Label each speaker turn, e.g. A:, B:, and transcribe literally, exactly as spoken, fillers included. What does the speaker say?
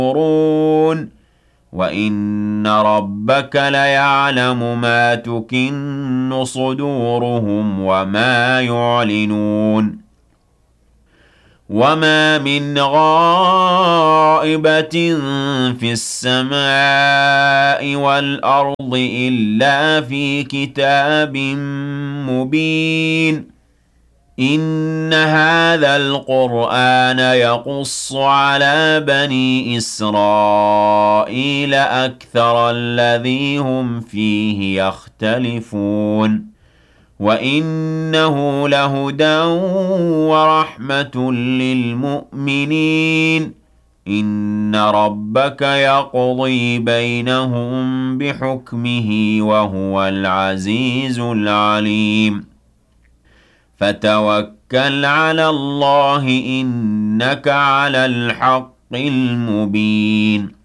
A: ينظرون وَإِنَّ رَبَّكَ لَيَعْلَمُ مَا تُكِنُّ صُدُورُهُمْ وَمَا يُعْلِنُونَ وَمَا مِنْ غَائِبَةٍ فِي السَّمَاءِ وَالْأَرْضِ إِلَّا فِي كِتَابٍ مُبِينٍ إِنَّ هَذَا الْقُرْآنَ يَقُصُّ عَلَى بَنِي إِسْرَائِيلَ أَكْثَرَ الَّذِي هُمْ فِيهِ يَخْتَلِفُونَ وَإِنَّهُ لَهُدًى وَرَحْمَةٌ لِّلْمُؤْمِنِينَ إِنَّ رَبَّكَ يَقْضِي بَيْنَهُم بِحُكْمِهِ وَهُوَ الْعَزِيزُ الْعَلِيمُ فَتَوَكَّلْ عَلَى اللَّهِ إِنَّكَ عَلَى الْحَقِّ الْمُبِينِ